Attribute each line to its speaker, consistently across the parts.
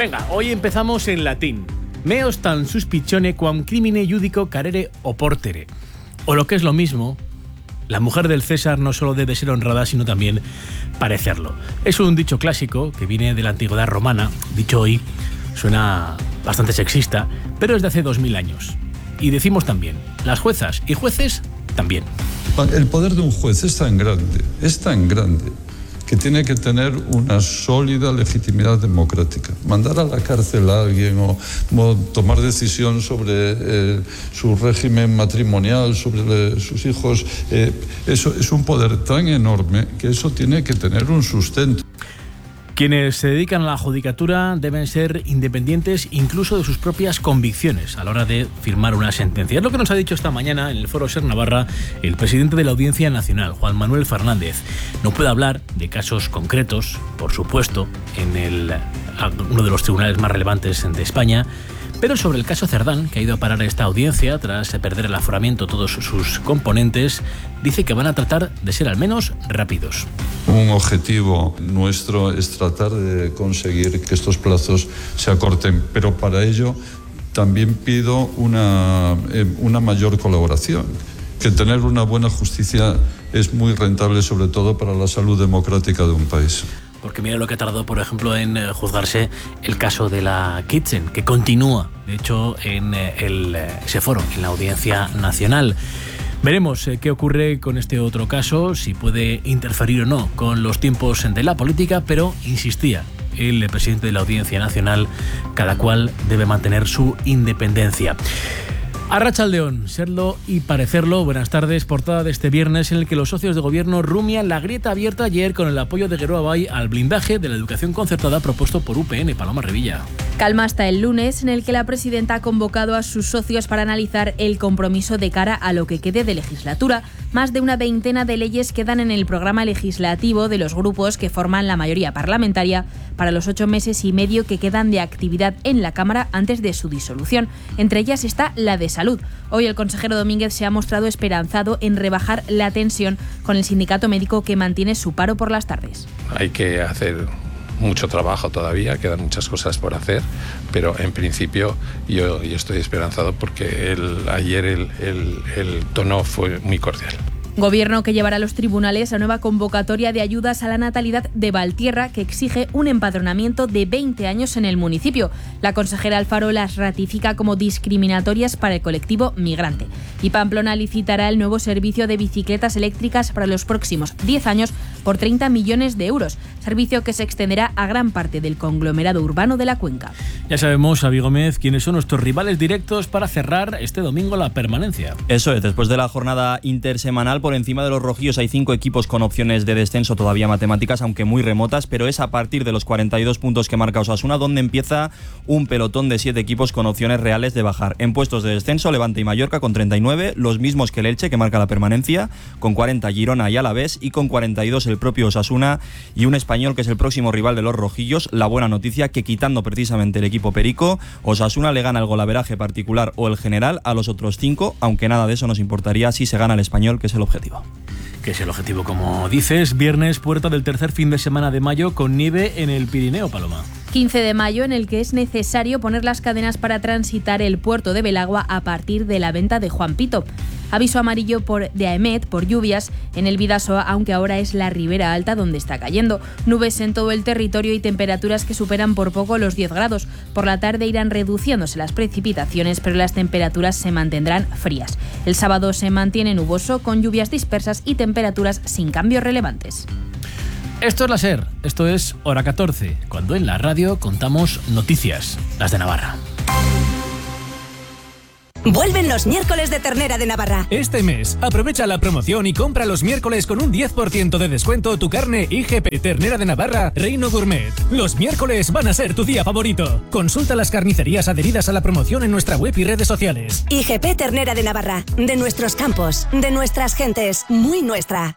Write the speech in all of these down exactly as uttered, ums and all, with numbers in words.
Speaker 1: Venga, hoy empezamos en latín. Meos tan suspicione quam crimine judico carere oportere. O lo que es lo mismo, la mujer del César no solo debe ser honrada, sino también parecerlo. Es un dicho clásico que viene de la antigüedad romana. Dicho hoy suena bastante sexista, pero es de hace dos mil años. Y decimos también, las juezas y jueces también.
Speaker 2: El poder de un juez es tan grande, es tan grande, que tiene que tener una sólida legitimidad democrática. Mandar a la cárcel a alguien o, o tomar decisión sobre eh, su régimen matrimonial, sobre le, sus hijos, eh, eso es un poder tan enorme que eso tiene que tener un sustento.
Speaker 1: Quienes se dedican a la judicatura deben ser independientes incluso de sus propias convicciones a la hora de firmar una sentencia. Es lo que nos ha dicho esta mañana en el Foro Ser Navarra el presidente de la Audiencia Nacional, Juan Manuel Fernández. No puede hablar de casos concretos, por supuesto, en el, uno de los tribunales más relevantes de España, pero sobre el caso Cerdán, que ha ido a parar a esta audiencia tras perder el aforamiento todos sus componentes, dice que van a tratar de ser al menos rápidos.
Speaker 2: Un objetivo nuestro es tratar de conseguir que estos plazos se acorten, pero para ello también pido una, eh, una mayor colaboración. Que tener una buena justicia es muy rentable, sobre todo para la salud democrática de un país.
Speaker 1: Porque mira lo que ha tardado, por ejemplo, en juzgarse el caso de la Kitchen, que continúa, de hecho, en el, ese foro, en la Audiencia Nacional. Veremos eh, qué ocurre con este otro caso, si puede interferir o no con los tiempos de la política, pero insistía el presidente de la Audiencia Nacional, cada cual debe mantener su independencia. Arratsaldeon, serlo y parecerlo. Buenas tardes. Portada de este viernes en el que los socios de gobierno rumian la grieta abierta ayer con el apoyo de Geroa Bai al blindaje de la educación concertada propuesto por U P N. Paloma Revilla.
Speaker 3: Calma hasta el lunes, en el que la presidenta ha convocado a sus socios para analizar el compromiso de cara a lo que quede de legislatura. Más de una veintena de leyes quedan en el programa legislativo de los grupos que forman la mayoría parlamentaria para los ocho meses y medio que quedan de actividad en la Cámara antes de su disolución. Entre ellas está la de salud. Hoy el consejero Domínguez se ha mostrado esperanzado en rebajar la tensión con el sindicato médico que mantiene su paro por las tardes.
Speaker 4: Hay que hacer mucho trabajo todavía, quedan muchas cosas por hacer, pero en principio yo, yo estoy esperanzado porque el, ayer el, el, el tono fue muy cordial.
Speaker 3: Gobierno que llevará a los tribunales la nueva convocatoria de ayudas a la natalidad de Valtierra, que exige un empadronamiento de veinte años en el municipio. La consejera Alfaro las ratifica como discriminatorias para el colectivo migrante. Y Pamplona licitará el nuevo servicio de bicicletas eléctricas para los próximos diez años por treinta millones de euros, servicio que se extenderá a gran parte del conglomerado urbano de la cuenca.
Speaker 1: Ya sabemos, Xavi Gómez, quiénes son nuestros rivales directos para cerrar este domingo la permanencia.
Speaker 5: Eso es, después de la jornada intersemanal, por encima de los rojillos hay cinco equipos con opciones de descenso todavía matemáticas, aunque muy remotas, pero es a partir de los cuarenta y dos puntos que marca Osasuna donde empieza un pelotón de siete equipos con opciones reales de bajar. En puestos de descenso, Levante y Mallorca con treinta y nueve, los mismos que el Elche, que marca la permanencia, con cuarenta Girona y Alavés, y con cuarenta y dos el propio Osasuna y un Español que es el próximo rival de los rojillos. La buena noticia, que quitando precisamente el equipo perico, Osasuna le gana el golaveraje particular o el general a los otros cinco, aunque nada de eso nos importaría si se gana el Español, que es el objetivo.
Speaker 1: Que es el objetivo, como dices. Viernes, puerta del tercer fin de semana de mayo, con nieve en el Pirineo, Paloma.
Speaker 3: quince de mayo, en el que es necesario poner las cadenas para transitar el puerto de Belagua a partir de la venta de Juan Pito. Aviso amarillo por, de AEMET por lluvias en el Bidasoa, aunque ahora es la Ribera Alta donde está cayendo. Nubes en todo el territorio y temperaturas que superan por poco los diez grados. Por la tarde irán reduciéndose las precipitaciones, pero las temperaturas se mantendrán frías. El sábado se mantiene nuboso, con lluvias dispersas y temperaturas sin cambios relevantes.
Speaker 1: Esto es la SER, esto es Hora catorce, cuando en la radio contamos noticias, las de Navarra.
Speaker 6: Vuelven los miércoles de Ternera de Navarra.
Speaker 7: Este mes, aprovecha la promoción y compra los miércoles con un diez por ciento de descuento tu carne I G P Ternera de Navarra Reino Gourmet. Los miércoles van a ser tu día favorito. Consulta las carnicerías adheridas a la promoción en nuestra web y redes sociales.
Speaker 6: I G P Ternera de Navarra. De nuestros campos, de nuestras gentes, muy nuestra.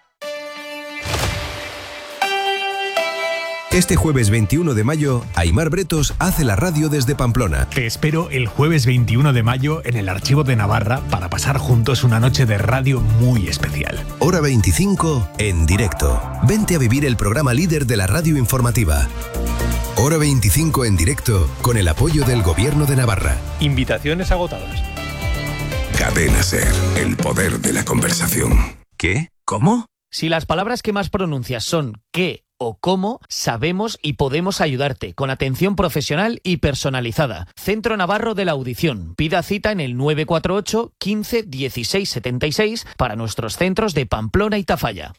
Speaker 8: Este jueves veintiuno de mayo, Aimar Bretos hace la radio desde Pamplona.
Speaker 9: Te espero el jueves veintiuno de mayo en el Archivo de Navarra para pasar juntos una noche de radio muy especial.
Speaker 8: Hora veinticinco en directo. Vente a vivir el programa líder de la radio informativa. Hora veinticinco en directo con el apoyo del Gobierno de Navarra.
Speaker 10: Invitaciones agotadas.
Speaker 8: Cadena SER, el poder de la conversación.
Speaker 11: ¿Qué? ¿Cómo? Si las palabras que más pronuncias son qué o cómo, sabemos y podemos ayudarte con atención profesional y personalizada. Centro Navarro de la Audición. Pida cita en el nueve cuatro ocho, quince, dieciséis, setenta y seis para nuestros centros de Pamplona y Tafalla.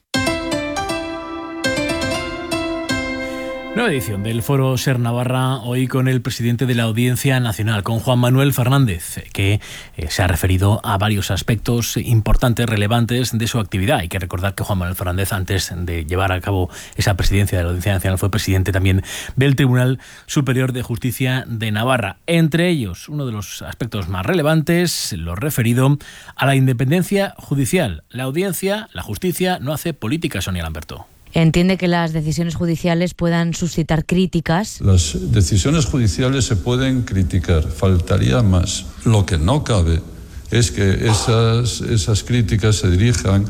Speaker 1: Nueva edición del Foro SER Navarra, hoy con el presidente de la Audiencia Nacional, con Juan Manuel Fernández, que eh, se ha referido a varios aspectos importantes, relevantes de su actividad. Hay que recordar que Juan Manuel Fernández, antes de llevar a cabo esa presidencia de la Audiencia Nacional, fue presidente también del Tribunal Superior de Justicia de Navarra. Entre ellos, uno de los aspectos más relevantes, lo referido a la independencia judicial. La audiencia, la justicia, no hace política, Sonia Lamberto.
Speaker 12: Entiende que las decisiones judiciales puedan suscitar críticas.
Speaker 2: Las decisiones judiciales se pueden criticar, faltaría más. Lo que no cabe es que esas, esas críticas se dirijan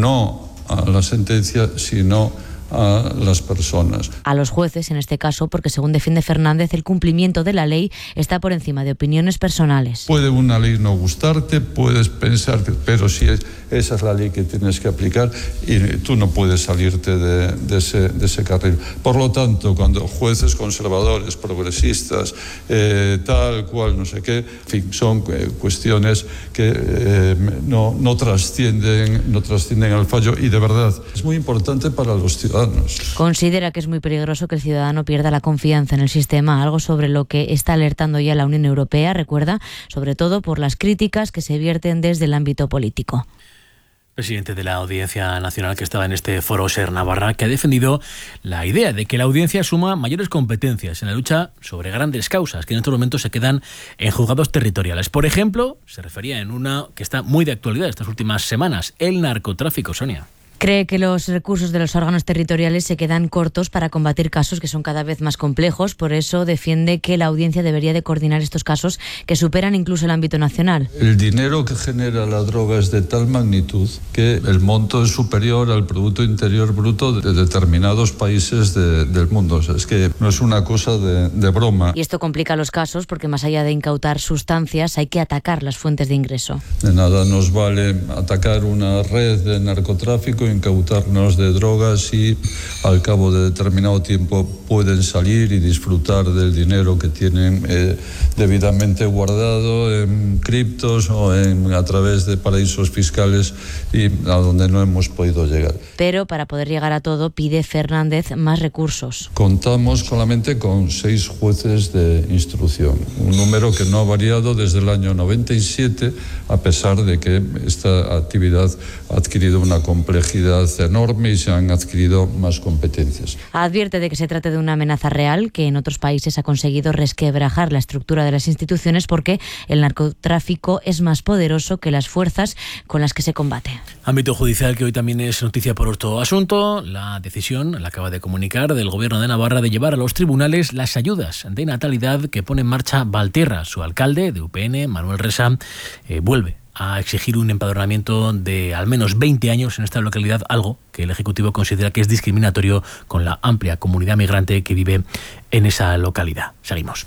Speaker 2: no a la sentencia, sino a las personas.
Speaker 12: A los jueces, en este caso, porque según defiende Fernández, el cumplimiento de la ley está por encima de opiniones personales.
Speaker 2: Puede una ley no gustarte, puedes pensar, que, pero si es, esa es la ley que tienes que aplicar y tú no puedes salirte de, de, ese, de ese carril. Por lo tanto, cuando jueces conservadores, progresistas, eh, tal cual, no sé qué, en fin, son eh, cuestiones que eh, no, no, trascienden, no trascienden al fallo y de verdad es muy importante para los ciudadanos.
Speaker 12: Considera que es muy peligroso que el ciudadano pierda la confianza en el sistema, algo sobre lo que está alertando ya la Unión Europea, recuerda, sobre todo por las críticas que se vierten desde el ámbito político.
Speaker 1: Presidente de la Audiencia Nacional, que estaba en este Foro SER Navarra, que ha defendido la idea de que la audiencia asuma mayores competencias en la lucha sobre grandes causas que en estos momentos se quedan en juzgados territoriales. Por ejemplo, se refería en una que está muy de actualidad estas últimas semanas, el narcotráfico, Sonia.
Speaker 12: Cree que los recursos de los órganos territoriales se quedan cortos para combatir casos que son cada vez más complejos. Por eso defiende que la audiencia debería de coordinar estos casos que superan incluso el ámbito nacional.
Speaker 2: El dinero que genera la droga es de tal magnitud que el monto es superior al Producto Interior Bruto de determinados países de, del mundo. O sea, es que no es una cosa de, de broma.
Speaker 12: Y esto complica los casos porque más allá de incautar sustancias hay que atacar las fuentes de ingreso.
Speaker 2: De nada nos vale atacar una red de narcotráfico, incautarnos de drogas y al cabo de determinado tiempo pueden salir y disfrutar del dinero que tienen eh, debidamente guardado en criptos o en, a través de paraísos fiscales y a donde no hemos podido llegar.
Speaker 12: Pero para poder llegar a todo pide Fernández más recursos.
Speaker 2: Contamos solamente con seis jueces de instrucción, un número que no ha variado desde el año noventa y siete, a pesar de que esta actividad ha adquirido una complejidad enorme y se han adquirido más competencias.
Speaker 12: Advierte de que se trata de una amenaza real que en otros países ha conseguido resquebrajar la estructura de las instituciones porque el narcotráfico es más poderoso que las fuerzas con las que se combate.
Speaker 1: Ámbito judicial que hoy también es noticia por otro asunto. La decisión, la acaba de comunicar, del Gobierno de Navarra de llevar a los tribunales las ayudas de natalidad que pone en marcha Valtierra. Su alcalde de U P N, Manuel Resa, eh, vuelve a exigir un empadronamiento de al menos veinte años en esta localidad, algo que el Ejecutivo considera que es discriminatorio con la amplia comunidad migrante que vive en esa localidad. Seguimos.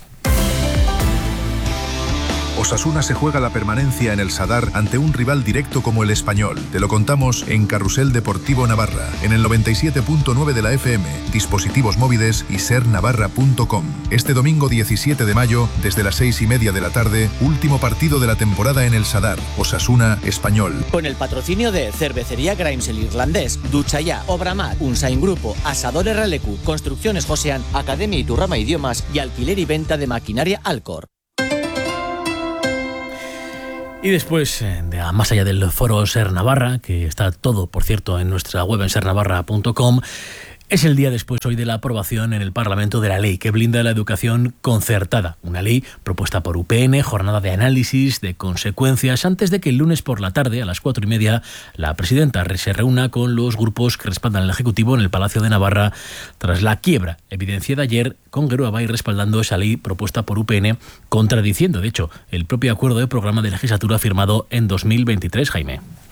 Speaker 13: Osasuna se juega la permanencia en el Sadar ante un rival directo como el Español. Te lo contamos en Carrusel Deportivo Navarra, en el noventa y siete punto nueve de la F M, dispositivos móviles y ser navarra punto com. Este domingo diecisiete de mayo, desde las seis y media de la tarde, último partido de la temporada en el Sadar, Osasuna Español.
Speaker 14: Con el patrocinio de Cervecería Grimes el Irlandés, Duchaya, Obramat, Unsain Grupo, Asadores Ralecu, Construcciones Josean, Academia Iturrama Idiomas y alquiler y venta de maquinaria Alcor.
Speaker 1: Y después, de, más allá del Foro SER Navarra, que está todo, por cierto, en nuestra web en ser navarra punto com, es el día después hoy de la aprobación en el Parlamento de la ley que blinda la educación concertada. Una ley propuesta por U P N, jornada de análisis, de consecuencias, antes de que el lunes por la tarde, a las cuatro y media, la presidenta se reúna con los grupos que respaldan al Ejecutivo en el Palacio de Navarra tras la quiebra evidenciada ayer con Geroabay respaldando esa ley propuesta por U P N, contradiciendo, de hecho, el propio acuerdo de programa de legislatura firmado en dos mil veintitrés, Jaime.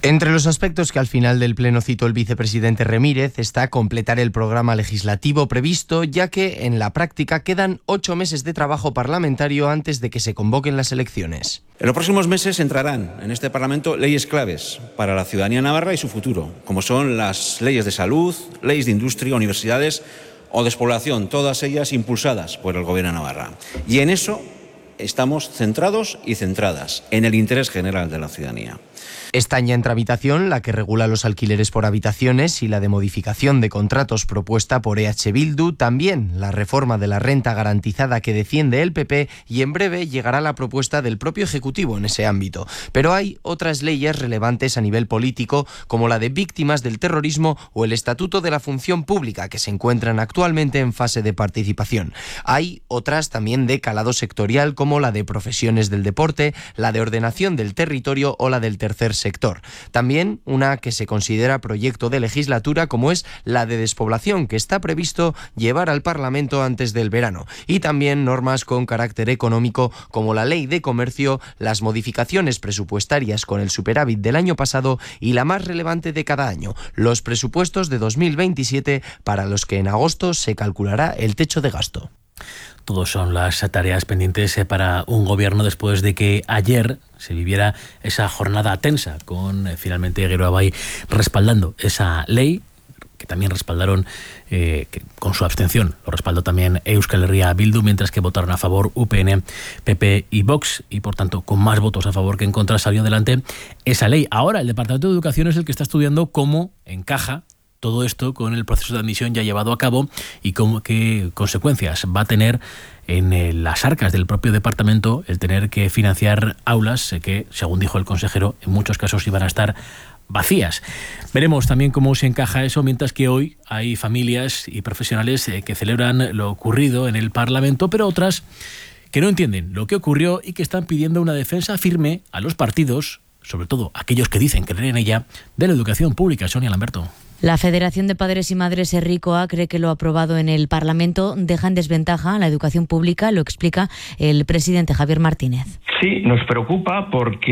Speaker 15: Entre los aspectos que al final del pleno citó el vicepresidente Remírez está completar el programa legislativo previsto, ya que en la práctica quedan ocho meses de trabajo parlamentario antes de que se convoquen las elecciones.
Speaker 16: En los próximos meses entrarán en este Parlamento leyes claves para la ciudadanía navarra y su futuro, como son las leyes de salud, leyes de industria, universidades o despoblación, todas ellas impulsadas por el Gobierno de Navarra. Y en eso estamos centrados y centradas, en el interés general de la ciudadanía.
Speaker 15: Está ya en tramitación la que regula los alquileres por habitaciones y la de modificación de contratos propuesta por E H Bildu, también la reforma de la renta garantizada que defiende el P P, y en breve llegará la propuesta del propio Ejecutivo en ese ámbito. Pero hay otras leyes relevantes a nivel político, como la de víctimas del terrorismo o el Estatuto de la Función Pública, que se encuentran actualmente en fase de participación. Hay otras también de calado sectorial, como la de profesiones del deporte, la de ordenación del territorio o la del tercer sector. También una que se considera proyecto de legislatura, como es la de despoblación, que está previsto llevar al Parlamento antes del verano. Y también normas con carácter económico, como la Ley de Comercio, las modificaciones presupuestarias con el superávit del año pasado y la más relevante de cada año, los presupuestos de dos mil veintisiete, para los que en agosto se calculará el techo de gasto.
Speaker 1: Todos son las tareas pendientes para un gobierno después de que ayer se viviera esa jornada tensa con eh, finalmente Gero Abay respaldando esa ley, que también respaldaron eh, que, con su abstención. Lo respaldó también Euskal Herria Bildu, mientras que votaron a favor U P N, P P y Vox, y por tanto con más votos a favor que en contra salió adelante esa ley. Ahora el Departamento de Educación es el que está estudiando cómo encaja todo esto con el proceso de admisión ya llevado a cabo y cómo, qué consecuencias va a tener en eh, las arcas del propio departamento el tener que financiar aulas eh, que, según dijo el consejero, en muchos casos iban a estar vacías. Veremos también cómo se encaja eso, mientras que hoy hay familias y profesionales eh, que celebran lo ocurrido en el Parlamento, pero otras que no entienden lo que ocurrió y que están pidiendo una defensa firme a los partidos, sobre todo aquellos que dicen creer en ella, de la educación pública. Sonia Lamberto.
Speaker 12: La Federación de Padres y Madres Herrikoa cree que lo aprobado en el Parlamento deja en desventaja a la educación pública, lo explica el presidente Javier Martínez.
Speaker 17: Sí, nos preocupa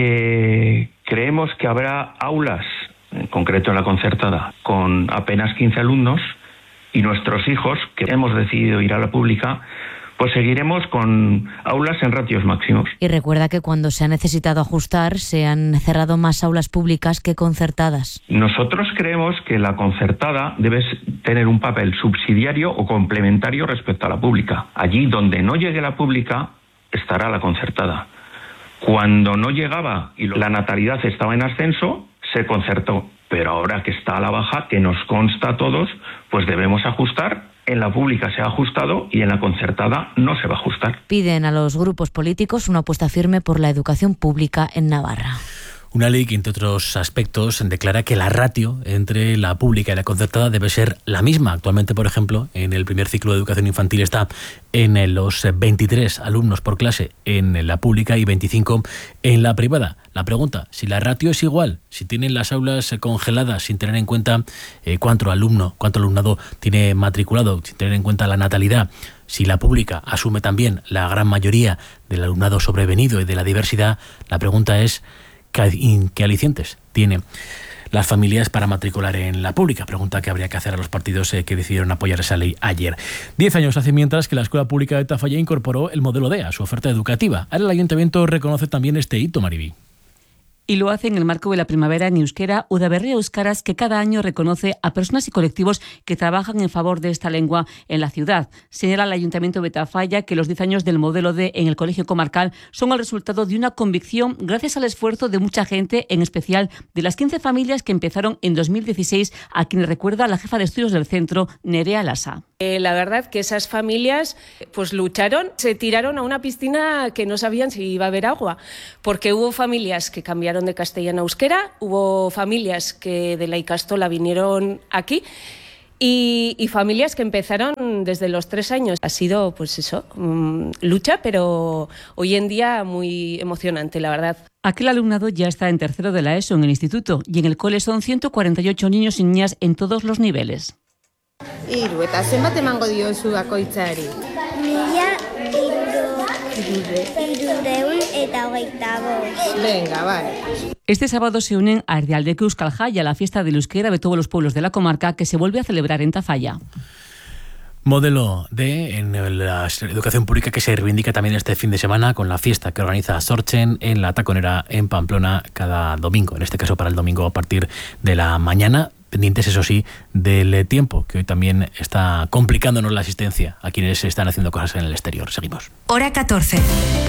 Speaker 17: porque creemos que habrá aulas, en concreto en la concertada, con apenas quince alumnos, y nuestros hijos, que hemos decidido ir a la pública, pues seguiremos con aulas en ratios máximos.
Speaker 12: Y recuerda que cuando se ha necesitado ajustar, se han cerrado más aulas públicas que concertadas.
Speaker 17: Nosotros creemos que la concertada debe tener un papel subsidiario o complementario respecto a la pública. Allí donde no llegue la pública, estará la concertada. Cuando no llegaba y la natalidad estaba en ascenso, se concertó. Pero ahora que está a la baja, que nos consta a todos, pues debemos ajustar. En la pública se ha ajustado y en la concertada no se va a ajustar.
Speaker 12: Piden a los grupos políticos una apuesta firme por la educación pública en Navarra.
Speaker 1: Una ley que, entre otros aspectos, declara que la ratio entre la pública y la concertada debe ser la misma. Actualmente, por ejemplo, en el primer ciclo de educación infantil está en los veintitrés alumnos por clase en la pública y veinticinco en la privada. La pregunta, si la ratio es igual, si tienen las aulas congeladas sin tener en cuenta eh, cuánto alumno, cuánto alumnado tiene matriculado, sin tener en cuenta la natalidad, si la pública asume también la gran mayoría del alumnado sobrevenido y de la diversidad, la pregunta es ¿qué alicientes tienen las familias para matricular en la pública? Pregunta que habría que hacer a los partidos eh, que decidieron apoyar esa ley ayer. Diez años hace mientras que la Escuela Pública de Tafalla incorporó el modelo D a su oferta educativa. Ahora el Ayuntamiento reconoce también este hito, Mariví.
Speaker 18: Y lo hace en el marco de la primavera en euskera Udaberria Euskaraz, que cada año reconoce a personas y colectivos que trabajan en favor de esta lengua en la ciudad. Señala el Ayuntamiento de Tafalla que los diez años del modelo D en el Colegio Comarcal son el resultado de una convicción gracias al esfuerzo de mucha gente, en especial de las quince familias que empezaron en dos mil dieciséis, a quienes recuerda la jefa de estudios del centro, Nerea Lasa.
Speaker 19: Eh, la verdad que esas familias pues lucharon, se tiraron a una piscina que no sabían si iba a haber agua, porque hubo familias que cambiaron de castellano a euskera, hubo familias que de la Ikastola vinieron aquí y, y familias que empezaron desde los tres años. Ha sido pues eso, mmm, lucha, pero hoy en día muy emocionante, la verdad.
Speaker 18: Aquel alumnado ya está en tercero de la ESO en el instituto y en el cole son ciento cuarenta y ocho niños y niñas en todos los niveles.
Speaker 20: Hiru, eta zenbat emango diozu bakoitzari?
Speaker 21: Mila hirureun eta hogeita bost.
Speaker 20: Venga, vale.
Speaker 18: Este sábado se unen a Erdialdeko Euskal Jai, a la fiesta del euskera de todos los pueblos de la comarca, que se vuelve a celebrar en Tafalla.
Speaker 1: Modelo D en la educación pública que se reivindica también este fin de semana con la fiesta que organiza Sorchen en la Taconera en Pamplona cada domingo, en este caso para el domingo a partir de la mañana, pendientes eso sí del tiempo, que hoy también está complicándonos la asistencia a quienes están haciendo cosas en el exterior. Seguimos.
Speaker 6: Hora catorce.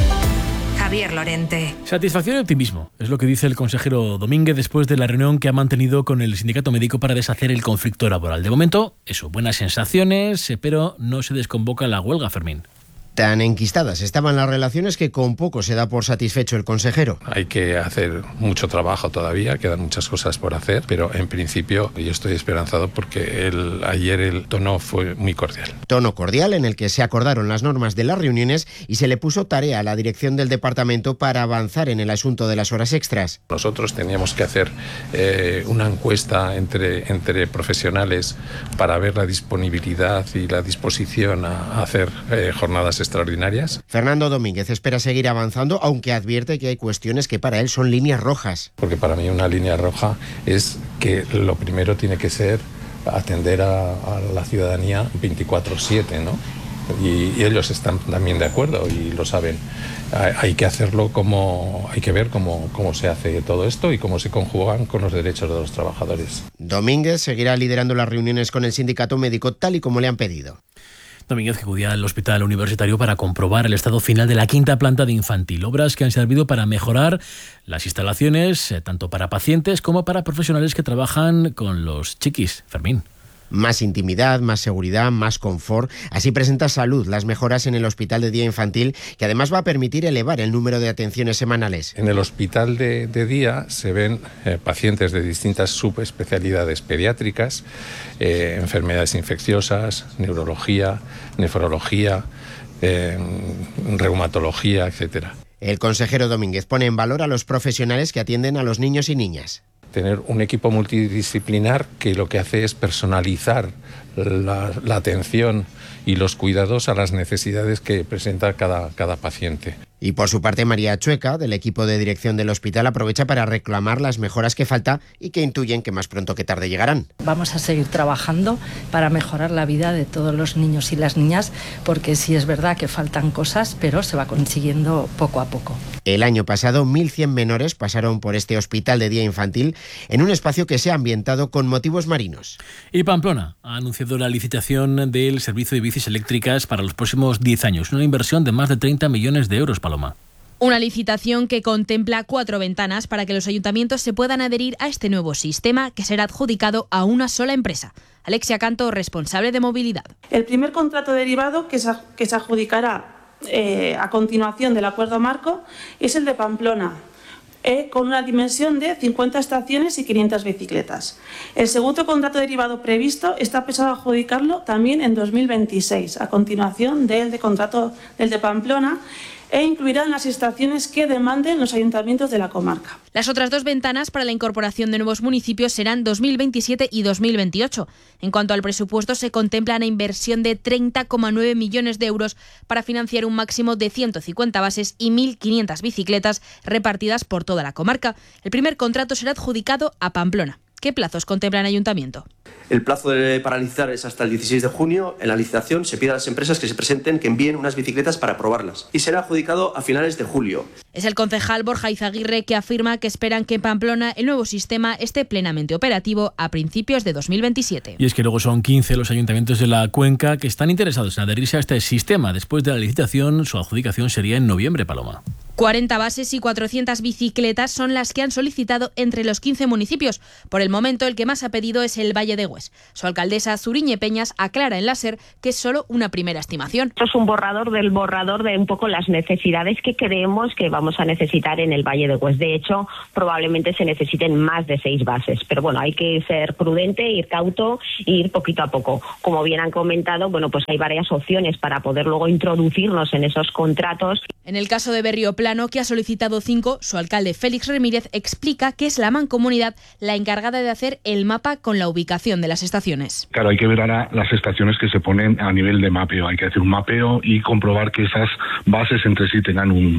Speaker 6: Javier Lorente.
Speaker 1: Satisfacción y optimismo, es lo que dice el consejero Domínguez después de la reunión que ha mantenido con el sindicato médico para deshacer el conflicto laboral. De momento, eso, buenas sensaciones, pero no se desconvoca la huelga, Fermín.
Speaker 21: Tan enquistadas estaban las relaciones que con poco se da por satisfecho el consejero.
Speaker 4: Hay que hacer mucho trabajo todavía, quedan muchas cosas por hacer, pero en principio yo estoy esperanzado porque el, ayer el tono fue muy cordial.
Speaker 21: Tono cordial en el que se acordaron las normas de las reuniones y se le puso tarea a la dirección del departamento para avanzar en el asunto de las horas extras.
Speaker 4: Nosotros teníamos que hacer eh, una encuesta entre, entre profesionales para ver la disponibilidad y la disposición a, a hacer eh, jornadas extraordinarias.
Speaker 21: Fernando Domínguez espera seguir avanzando, aunque advierte que hay cuestiones que para él son líneas rojas.
Speaker 4: Porque para mí una línea roja es que lo primero tiene que ser atender a, a la ciudadanía veinticuatro siete, ¿no? Y, y ellos están también de acuerdo y lo saben. Hay, hay que hacerlo como, hay que ver cómo, cómo se hace todo esto y cómo se conjugan con los derechos de los trabajadores.
Speaker 21: Domínguez seguirá liderando las reuniones con el sindicato médico tal y como le han pedido.
Speaker 1: Domínguez que acudía al hospital universitario para comprobar el estado final de la quinta planta de infantil, obras que han servido para mejorar las instalaciones eh, tanto para pacientes como para profesionales que trabajan con los chiquis. Fermín.
Speaker 21: Más intimidad, más seguridad, más confort. Así presenta Salud las mejoras en el hospital de día infantil, que además va a permitir elevar el número de atenciones semanales.
Speaker 4: En el hospital de, de día se ven eh, pacientes de distintas subespecialidades pediátricas, eh, enfermedades infecciosas, neurología, nefrología, eh, reumatología, etcétera.
Speaker 21: El consejero Domínguez pone en valor a los profesionales que atienden a los niños y niñas.
Speaker 4: Tener un equipo multidisciplinar que lo que hace es personalizar la, la atención y los cuidados a las necesidades que presenta cada, cada paciente.
Speaker 21: Y por su parte, María Chueca, del equipo de dirección del hospital, aprovecha para reclamar las mejoras que falta y que intuyen que más pronto que tarde llegarán.
Speaker 22: Vamos a seguir trabajando para mejorar la vida de todos los niños y las niñas, porque sí es verdad que faltan cosas, pero se va consiguiendo poco a poco.
Speaker 21: El año pasado, mil cien menores pasaron por este hospital de día infantil en un espacio que se ha ambientado con motivos marinos.
Speaker 1: Y Pamplona ha anunciado la licitación del servicio de bicis eléctricas para los próximos diez años, una inversión de más de treinta millones de euros, Paloma.
Speaker 3: Una licitación que contempla cuatro ventanas para que los ayuntamientos se puedan adherir a este nuevo sistema que será adjudicado a una sola empresa. Alexia Canto, responsable de movilidad.
Speaker 23: El primer contrato derivado que se, que se adjudicará eh, a continuación del acuerdo marco es el de Pamplona, eh, con una dimensión de cincuenta estaciones y quinientas bicicletas. El segundo contrato derivado previsto está pensado adjudicarlo también en dos mil veintiséis, a continuación del de contrato del de Pamplona, e incluirán las estaciones que demanden los ayuntamientos de la comarca.
Speaker 3: Las otras dos ventanas para la incorporación de nuevos municipios serán dos mil veintisiete y dos mil veintiocho. En cuanto al presupuesto, se contempla una inversión de treinta coma nueve millones de euros para financiar un máximo de ciento cincuenta bases y mil quinientas bicicletas repartidas por toda la comarca. El primer contrato será adjudicado a Pamplona. ¿Qué plazos contempla el ayuntamiento?
Speaker 24: El plazo de, para licitar es hasta el dieciséis de junio. En la licitación se pide a las empresas que se presenten que envíen unas bicicletas para probarlas y será adjudicado a finales de julio.
Speaker 3: Es el concejal Borja Izaguirre que afirma que esperan que en Pamplona el nuevo sistema esté plenamente operativo a principios de dos mil veintisiete.
Speaker 1: Y es que luego son quince los ayuntamientos de la cuenca que están interesados en adherirse a este sistema. Después de la licitación, su adjudicación sería en noviembre, Paloma.
Speaker 3: cuarenta bases y cuatrocientas bicicletas son las que han solicitado entre los quince municipios. Por el momento, el que más ha pedido es el Valle de Hues. Su alcaldesa, Zuriñe Peñas, aclara en la SER que es solo una primera estimación.
Speaker 25: Esto es un borrador del borrador de un poco las necesidades que creemos que vamos a necesitar en el Valle de Hues. De hecho, probablemente se necesiten más de seis bases. Pero bueno, hay que ser prudente, ir cauto e ir poquito a poco. Como bien han comentado, bueno, pues hay varias opciones para poder luego introducirnos en esos contratos.
Speaker 3: En el caso de Berrio Plano, que ha solicitado cinco, su alcalde Félix Ramírez explica que es la mancomunidad la encargada de hacer el mapa con la ubicación de las estaciones.
Speaker 26: Claro, hay que ver ahora las estaciones que se ponen a nivel de mapeo. Hay que hacer un mapeo y comprobar que esas bases entre sí tengan un,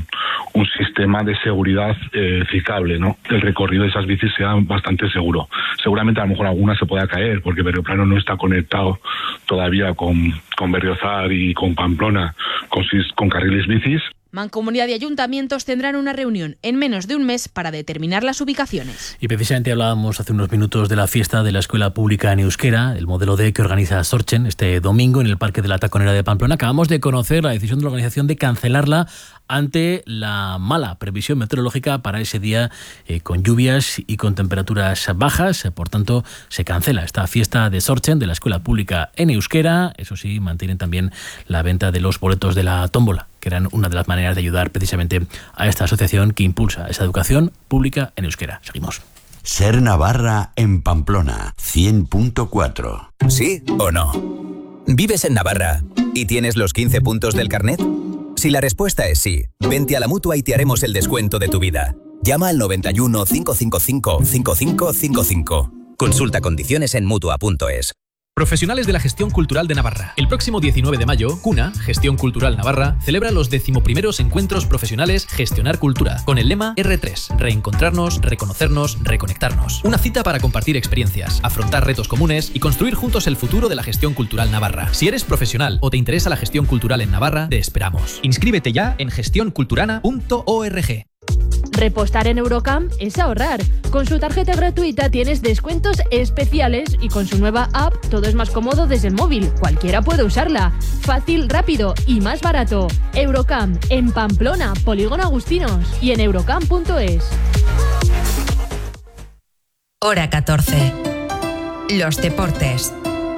Speaker 26: un sistema de seguridad eh, ciclable, ¿no? El recorrido de esas bicis sea bastante seguro. Seguramente a lo mejor alguna se pueda caer, porque Berrioplano no está conectado todavía con, con Berriozar y con Pamplona, con, con carriles bicis.
Speaker 3: Mancomunidad y ayuntamientos tendrán una reunión en menos de un mes para determinar las ubicaciones.
Speaker 1: Y precisamente hablábamos hace unos minutos de la fiesta de la Escuela Pública en Euskera, el modelo D que organiza Sortzen este domingo en el Parque de la Taconera de Pamplona. Acabamos de conocer la decisión de la organización de cancelarla ante la mala previsión meteorológica para ese día, eh, con lluvias y con temperaturas bajas. Por tanto, se cancela esta fiesta de Sortzen de la Escuela Pública en Euskera. Eso sí, mantienen también la venta de los boletos de la tómbola, que eran una de las maneras de ayudar precisamente a esta asociación que impulsa esa educación pública en euskera. Seguimos.
Speaker 5: Ser Navarra en Pamplona, cien punto cuatro.
Speaker 7: ¿Sí o no? ¿Vives en Navarra y tienes los quince puntos del carnet? Si la respuesta es sí, vente a la Mutua y te haremos el descuento de tu vida. Llama al noventa y uno, cinco cinco cinco, cinco cinco cinco cinco. Consulta condiciones en mutua punto es.
Speaker 8: Profesionales de la Gestión Cultural de Navarra. El próximo diecinueve de mayo, CUNA, Gestión Cultural Navarra, celebra los decimoprimeros encuentros profesionales Gestionar Cultura, con el lema erre tres, reencontrarnos, reconocernos, reconectarnos. Una cita para compartir experiencias, afrontar retos comunes y construir juntos el futuro de la gestión cultural navarra. Si eres profesional o te interesa la gestión cultural en Navarra, te esperamos. Inscríbete ya en gestión culturana punto org.
Speaker 9: Repostar en Eurocam es ahorrar. Con su tarjeta gratuita tienes descuentos especiales y con su nueva app todo es más cómodo desde el móvil. Cualquiera puede usarla. Fácil, rápido y más barato. Eurocam en Pamplona, Polígono Agustinos y en eurocam punto es.
Speaker 10: Hora catorce. Los deportes.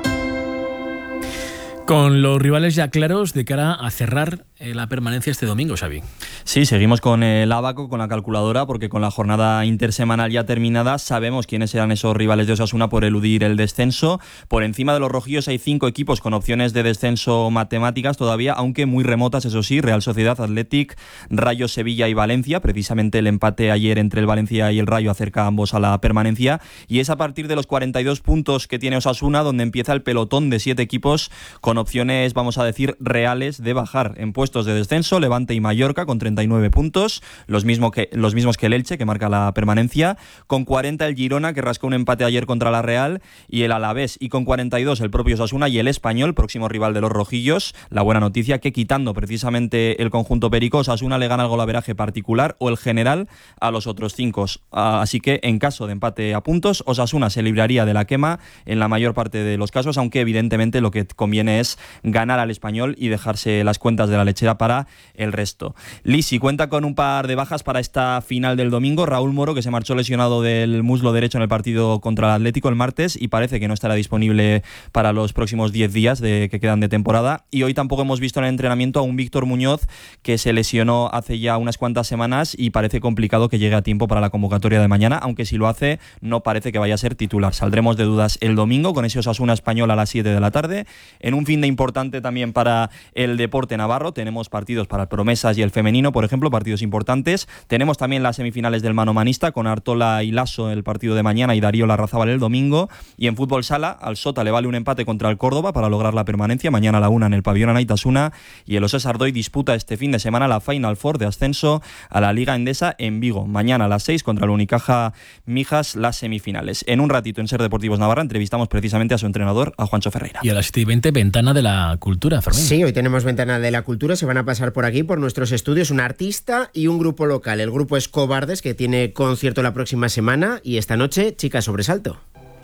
Speaker 1: Con los rivales ya claros de cara a cerrar la permanencia este domingo, Xavi.
Speaker 11: Sí, seguimos con el Abaco, con la calculadora, porque con la jornada intersemanal ya terminada sabemos quiénes serán esos rivales de Osasuna por eludir el descenso. Por encima de los rojillos hay cinco equipos con opciones de descenso matemáticas todavía, aunque muy remotas, eso sí: Real Sociedad, Athletic, Rayo, Sevilla y Valencia. Precisamente el empate ayer entre el Valencia y el Rayo acerca a ambos a la permanencia, y es a partir de los cuarenta y dos puntos que tiene Osasuna donde empieza el pelotón de siete equipos con opciones, vamos a decir, reales de bajar en puestos de descenso: Levante y Mallorca con treinta y nueve puntos, los, mismo que, los mismos que el Elche, que marca la permanencia, con cuarenta el Girona, que rascó un empate ayer contra la Real, y el Alavés, y con cuarenta y dos el propio Osasuna y el Español, próximo rival de los rojillos. La buena noticia, que quitando precisamente el conjunto perico, Osasuna le gana el golaveraje particular o el general a los otros cinco, así que en caso de empate a puntos, Osasuna se libraría de la quema en la mayor parte de los casos, aunque evidentemente lo que conviene es ganar al Español y dejarse las cuentas de la lechera para el resto. Lisi cuenta con un par de bajas para esta final del domingo: Raúl Moro, que se marchó lesionado del muslo derecho en el partido contra el Atlético el martes y parece que no estará disponible para los próximos diez días de, que quedan de temporada, y hoy tampoco hemos visto en el entrenamiento a un Víctor Muñoz, que se lesionó hace ya unas cuantas semanas y parece complicado que llegue a tiempo para la convocatoria de mañana, aunque si lo hace no parece que vaya a ser titular. Saldremos de dudas el domingo con ese Osasuna Español a las siete de la tarde, en un fin de importante también para el deporte navarro. Tenemos partidos para el Promesas y el femenino, por ejemplo, partidos importantes. Tenemos también las semifinales del manomanista con Artola y Lasso el partido de mañana y Darío Larrazábal el domingo. Y en fútbol sala, al Sota le vale un empate contra el Córdoba para lograr la permanencia mañana a la una en el pabellón Anaitasuna, y el Osés Ardoy disputa este fin de semana la Final Four de ascenso a la Liga Endesa en Vigo. Mañana a las seis contra el Unicaja Mijas las semifinales. En un ratito en Ser Deportivos Navarra entrevistamos precisamente a su entrenador, a Juancho Ferreira.
Speaker 1: Y a las siete y veinte, Ventana de la Cultura, Fermín.
Speaker 21: Sí, hoy tenemos Ventana de la Cultura. Se van a pasar por aquí, por nuestros estudios, un artista y un grupo local. El grupo es Cobardes, que tiene concierto la próxima semana, y esta noche, Chica Sobresalto.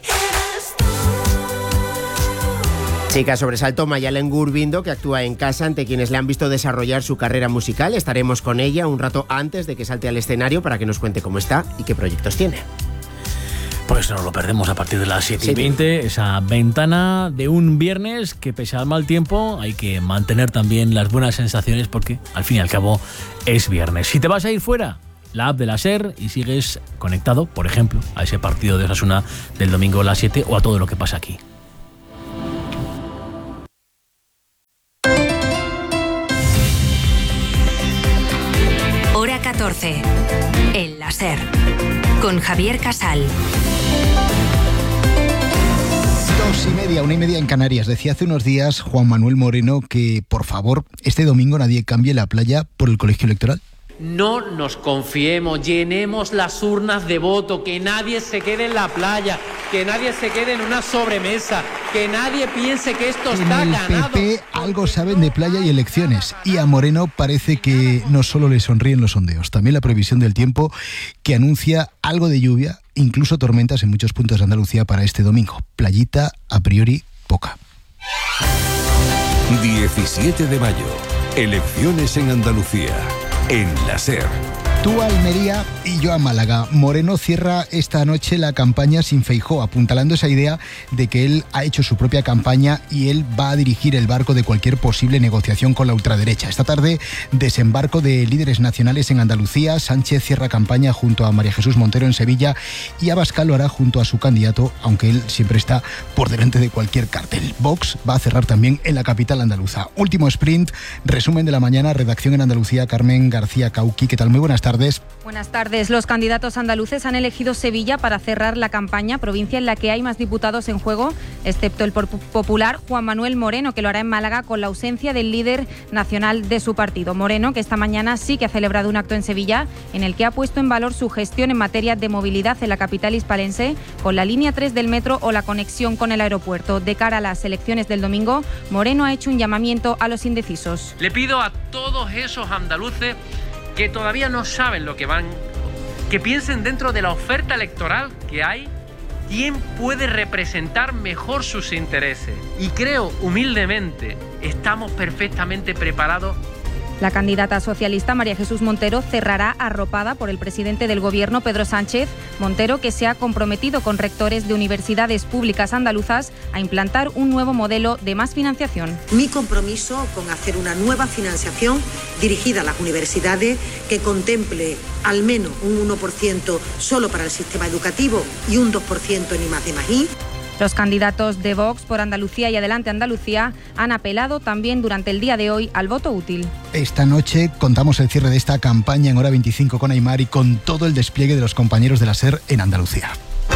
Speaker 21: Chica Sobresalto, Mayalen Gurbindo, que actúa en casa ante quienes le han visto desarrollar su carrera musical. Estaremos con ella un rato antes de que salte al escenario para que nos cuente cómo está y qué proyectos tiene.
Speaker 1: Pues no lo perdemos a partir de las siete y veinte, esa ventana de un viernes que, pese al mal tiempo, hay que mantener también las buenas sensaciones, porque al fin y al cabo es viernes. Si te vas a ir fuera, la app de la SER, y sigues conectado, por ejemplo, a ese partido de Osasuna del domingo a las siete o a todo lo que pasa aquí.
Speaker 10: Hora catorce. En la SER. Con Javier Casal.
Speaker 27: Dos y media, una y media en Canarias. Decía hace unos días Juan Manuel Moreno que, por favor, este domingo nadie cambie la playa por el colegio electoral.
Speaker 2: no nos confiemos, llenemos las urnas de voto, que nadie se quede en la playa, que nadie se quede en una sobremesa, que nadie piense que esto está ganado.
Speaker 27: En el P P algo saben de playa y elecciones, y a Moreno parece que no solo le sonríen los sondeos, también la previsión del tiempo, que anuncia algo de lluvia, incluso tormentas en muchos puntos de Andalucía para este domingo. Playita, a priori, poca.
Speaker 12: diecisiete de mayo, elecciones en Andalucía. En la SER.
Speaker 27: Tú a Almería y yo a Málaga. Moreno cierra esta noche la campaña sin Feijóo, apuntalando esa idea de que él ha hecho su propia campaña y él va a dirigir el barco de cualquier posible negociación con la ultraderecha. Esta tarde, desembarco de líderes nacionales en Andalucía. Sánchez cierra campaña junto a María Jesús Montero en Sevilla y Abascal lo hará junto a su candidato, aunque él siempre está por delante de cualquier cartel. Vox va a cerrar también en la capital andaluza. Último sprint, resumen de la mañana, redacción en Andalucía, Carmen García Cauqui. ¿Qué tal? Muy buenas tardes. Tardes.
Speaker 3: Buenas tardes. Los candidatos andaluces han elegido Sevilla para cerrar la campaña, provincia en la que hay más diputados en juego, excepto el popular Juan Manuel Moreno, que lo hará en Málaga con la ausencia del líder nacional de su partido. Moreno, que esta mañana sí que ha celebrado un acto en Sevilla en el que ha puesto en valor su gestión en materia de movilidad en la capital hispalense, con la línea tres del metro o la conexión con el aeropuerto. De cara a las elecciones del domingo, Moreno ha hecho un llamamiento a los indecisos.
Speaker 2: Le pido a todos esos andaluces que todavía no saben lo que van, que piensen dentro de la oferta electoral que hay, quién puede representar mejor sus intereses. Y creo, humildemente, estamos perfectamente preparados.
Speaker 3: La candidata socialista María Jesús Montero cerrará arropada por el presidente del Gobierno, Pedro Sánchez. Montero, que se ha comprometido con rectores de universidades públicas andaluzas a implantar un nuevo modelo de más financiación.
Speaker 13: Mi compromiso con hacer una nueva financiación dirigida a las universidades que contemple al menos un uno por ciento solo para el sistema educativo y un dos por ciento en I más D más I.
Speaker 3: Los candidatos de Vox por Andalucía y Adelante Andalucía han apelado también durante el día de hoy al voto útil.
Speaker 27: Esta noche contamos el cierre de esta campaña en Hora veinticinco con Aymar y con todo el despliegue de los compañeros de la SER en Andalucía.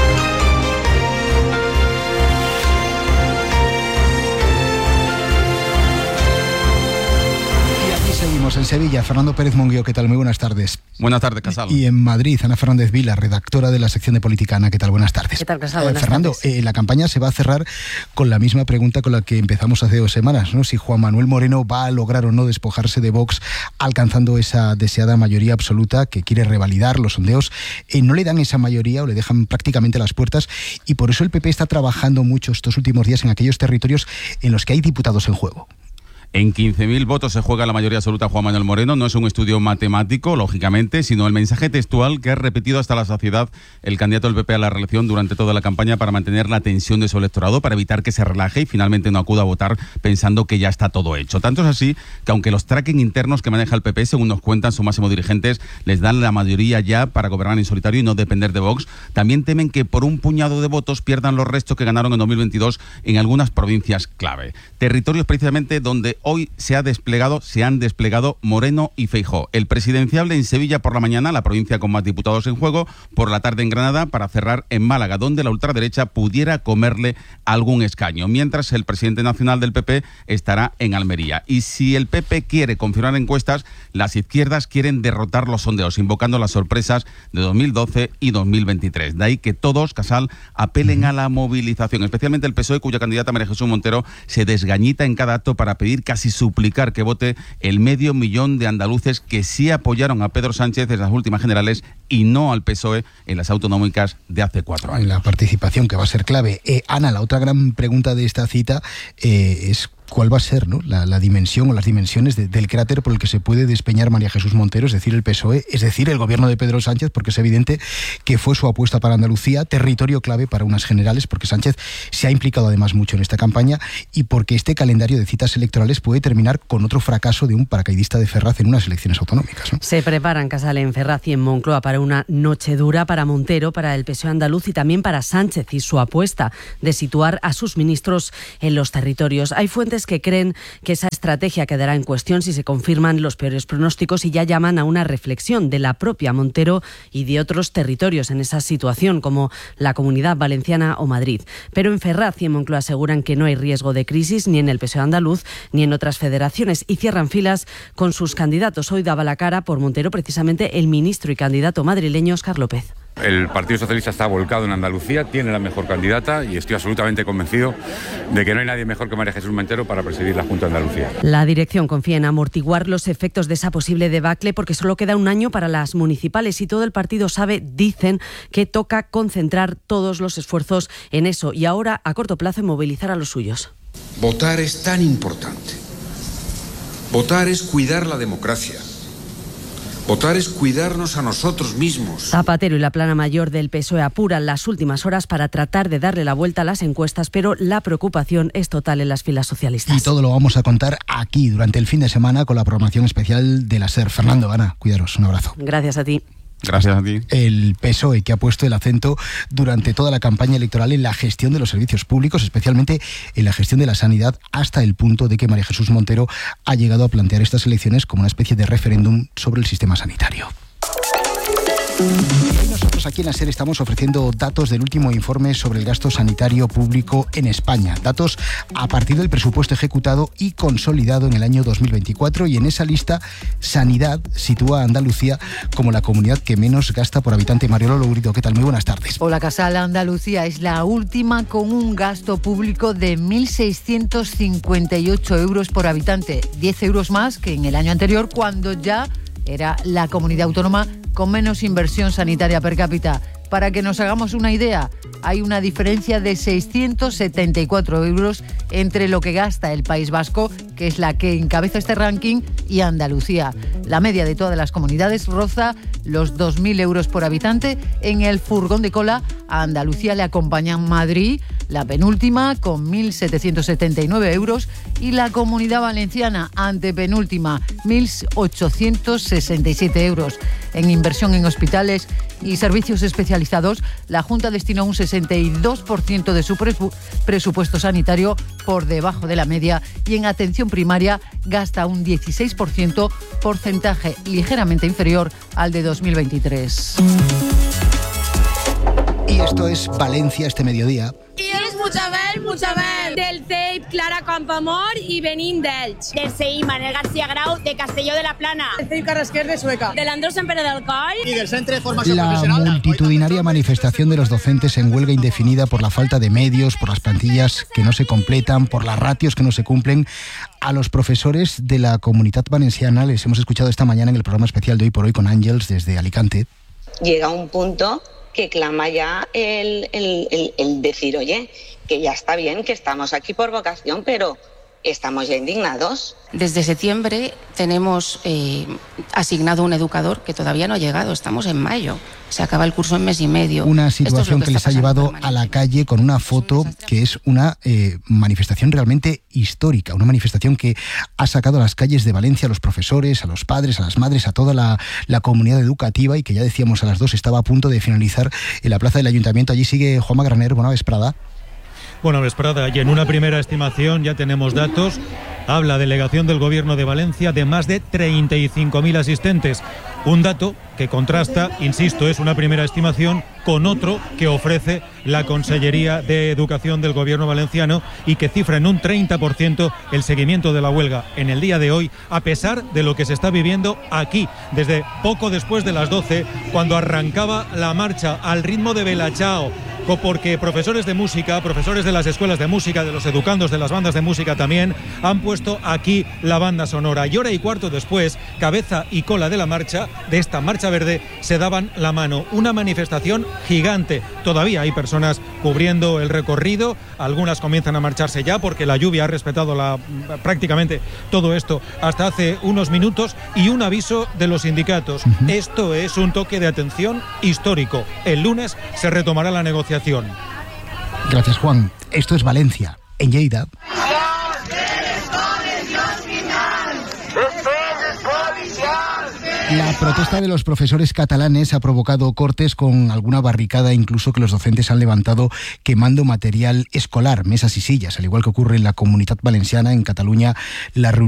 Speaker 27: Seguimos en Sevilla. Fernando Pérez Monguío, ¿qué tal? Muy buenas tardes.
Speaker 14: Buenas tardes, Casal.
Speaker 27: Y en Madrid, Ana Fernández Vila, redactora de la sección de Política. Ana, ¿qué tal? Buenas tardes.
Speaker 15: ¿Qué tal, Casal? Buenas
Speaker 27: eh, Fernando,
Speaker 15: tardes.
Speaker 27: Eh, la campaña se va a cerrar con la misma pregunta con la que empezamos hace dos semanas, ¿no? Si Juan Manuel Moreno va a lograr o no despojarse de Vox, alcanzando esa deseada mayoría absoluta que quiere revalidar. Los sondeos eh, no le dan esa mayoría o le dejan prácticamente las puertas, y por eso el P P está trabajando mucho estos últimos días en aquellos territorios en los que hay diputados en juego.
Speaker 14: En quince mil votos se juega la mayoría absoluta Juan Manuel Moreno. No es un estudio matemático, lógicamente, sino el mensaje textual que ha repetido hasta la saciedad el candidato del P P a la reelección durante toda la campaña para mantener la tensión de su electorado, para evitar que se relaje y finalmente no acuda a votar pensando que ya está todo hecho. Tanto es así que aunque los tracking internos que maneja el P P, según nos cuentan sus máximos dirigentes, les dan la mayoría ya para gobernar en solitario y no depender de Vox, también temen que por un puñado de votos pierdan los restos que ganaron en dos mil veintidós en algunas provincias clave. Territorios precisamente donde hoy se ha desplegado, se han desplegado Moreno y Feijóo. El presidenciable en Sevilla por la mañana, la provincia con más diputados en juego, por la tarde en Granada, para cerrar en Málaga, donde la ultraderecha pudiera comerle algún escaño, mientras el presidente nacional del P P estará en Almería. Y si el P P quiere confirmar encuestas, las izquierdas quieren derrotar los sondeos, invocando las sorpresas de dos mil doce y dos mil veintitrés. De ahí que todos, Casal, apelen a la movilización, especialmente el P S O E, cuya candidata María Jesús Montero se desgañita en cada acto para pedir casi su suplicar que vote el medio millón de andaluces que sí apoyaron a Pedro Sánchez en las últimas generales y no al P S O E en las autonómicas de hace cuatro años.
Speaker 27: La participación, que va a ser clave. Eh, Ana, la otra gran pregunta de esta cita eh, es cuál va a ser, ¿no?, la, la dimensión o las dimensiones de, del cráter por el que se puede despeñar María Jesús Montero, es decir, el P S O E, es decir, el gobierno de Pedro Sánchez, porque es evidente que fue su apuesta para Andalucía, territorio clave para unas generales, porque Sánchez se ha implicado además mucho en esta campaña y porque este calendario de citas electorales puede terminar con otro fracaso de un paracaidista de Ferraz en unas elecciones autonómicas, ¿no?
Speaker 15: Se preparan, Casal, en Ferraz y en Moncloa para una noche dura para Montero, para el P S O E andaluz y también para Sánchez y su apuesta de situar a sus ministros en los territorios. Hay fuentes profesores que creen que esa estrategia quedará en cuestión si se confirman los peores pronósticos y ya llaman a una reflexión de la propia Montero y de otros territorios en esa situación, como la Comunidad Valenciana o Madrid. Pero en Ferraz y en Moncloa aseguran que no hay riesgo de crisis ni en el P S O E andaluz ni en otras federaciones y cierran filas con sus candidatos. Hoy daba la cara por Montero precisamente el ministro y candidato madrileño Óscar López.
Speaker 4: El Partido Socialista está volcado en Andalucía, tiene la mejor candidata y estoy absolutamente convencido de que no hay nadie mejor que María Jesús Montero para presidir la Junta de Andalucía.
Speaker 15: La dirección confía en amortiguar los efectos de esa posible debacle porque solo queda un año para las municipales y todo el partido sabe, dicen, que toca concentrar todos los esfuerzos en eso y ahora a corto plazo en movilizar a los suyos.
Speaker 6: Votar es tan importante. Votar es cuidar la democracia. Votar es cuidarnos a nosotros mismos.
Speaker 15: Zapatero y la plana mayor del P S O E apuran las últimas horas para tratar de darle la vuelta a las encuestas, pero la preocupación es total en las filas socialistas.
Speaker 27: Y todo lo vamos a contar aquí durante el fin de semana con la programación especial de la SER. Fernando, Ana, cuidaros, un abrazo.
Speaker 15: Gracias a ti.
Speaker 14: Gracias a ti.
Speaker 27: El P S O E, que ha puesto el acento durante toda la campaña electoral en la gestión de los servicios públicos, especialmente en la gestión de la sanidad, hasta el punto de que María Jesús Montero ha llegado a plantear estas elecciones como una especie de referéndum sobre el sistema sanitario. Y nosotros aquí en la SER estamos ofreciendo datos del último informe sobre el gasto sanitario público en España. Datos a partir del presupuesto ejecutado y consolidado en el año dos mil veinticuatro, y en esa lista Sanidad sitúa a Andalucía como la comunidad que menos gasta por habitante. Mariolo Lourido, ¿qué tal? Muy buenas tardes.
Speaker 16: Hola, Casal. Andalucía es la última con un gasto público de mil seiscientos cincuenta y ocho euros por habitante, diez euros más que en el año anterior, cuando ya era la comunidad autónoma con menos inversión sanitaria per cápita. Para que nos hagamos una idea, hay una diferencia de seiscientos setenta y cuatro euros entre lo que gasta el País Vasco, que es la que encabeza este ranking, y Andalucía. La media de todas las comunidades roza los dos mil euros por habitante. En el furgón de cola a Andalucía le acompañan Madrid, la penúltima, con mil setecientos setenta y nueve euros, y la Comunidad Valenciana, antepenúltima, mil ochocientos sesenta y siete euros. En inversión en hospitales y servicios especializados, la Junta destinó un sesenta y dos por ciento de su presupuesto sanitario por debajo de la media, y en atención primaria gasta un dieciséis por ciento, porcentaje ligeramente inferior al de dos mil veintitrés.
Speaker 27: Y esto es Valencia este mediodía.
Speaker 17: I és Puigdemont, Puigdemont, del C E I P Clara Campoamor i venim d'Elx.
Speaker 18: Del C I Manel García Grau de Castelló de la Plana.
Speaker 17: Del C I P Carrasquer de Sueca. Del Andrés Sempere del Coll.
Speaker 27: Y del Centre de Formación Profesional. La multitudinaria manifestación de los docentes en huelga indefinida por la falta de medios, por las plantillas que no se completan, por las ratios que no se cumplen. A los profesores de la Comunitat Valenciana les hemos escuchado esta mañana en el programa especial de Hoy por Hoy con Ángels desde Alicante.
Speaker 19: Llega un punto que clama ya el, el, el, el decir, oye, que ya está bien, que estamos aquí por vocación, pero estamos ya indignados.
Speaker 20: Desde septiembre tenemos eh, asignado un educador que todavía no ha llegado, estamos en mayo, se acaba el curso en mes y medio.
Speaker 27: Una situación que, que les ha llevado a la calle con una foto que es una eh, manifestación realmente histórica, una manifestación que ha sacado a las calles de Valencia a los profesores, a los padres, a las madres, a toda la, la comunidad educativa, y que ya decíamos a las dos estaba a punto de finalizar en la plaza del Ayuntamiento. Allí sigue Juanma Graner. Buena vesprada.
Speaker 28: Buena vesprada, y en una primera estimación ya tenemos datos. Habla delegación del Gobierno de Valencia de más de treinta y cinco mil asistentes. Un dato que contrasta, insisto, es una primera estimación, con otro que ofrece la Consellería de Educación del Gobierno valenciano y que cifra en un treinta por ciento el seguimiento de la huelga en el día de hoy, a pesar de lo que se está viviendo aquí, desde poco después de las doce, cuando arrancaba la marcha al ritmo de Bella Ciao, porque profesores de música, profesores de las escuelas de música, de los educandos de las bandas de música también, han puesto aquí la banda sonora. Y hora y cuarto después, cabeza y cola de la marcha, de esta marcha verde, se daban la mano. Una manifestación gigante. Todavía hay personas cubriendo el recorrido, algunas comienzan a marcharse ya porque la lluvia ha respetado la, prácticamente todo esto hasta hace unos minutos, y un aviso de los sindicatos. Uh-huh. Esto es un toque de atención histórico. El lunes se retomará la negociación.
Speaker 27: Gracias, Juan. Esto es Valencia. En Lleida. La protesta de los profesores catalanes ha provocado cortes con alguna barricada, incluso que los docentes han levantado quemando material escolar, mesas y sillas, al igual que ocurre en la Comunitat Valenciana. En Cataluña, la reunión